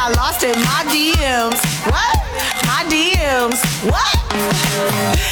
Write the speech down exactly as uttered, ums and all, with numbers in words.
I lost in my D Ms. What? My D Ms. What?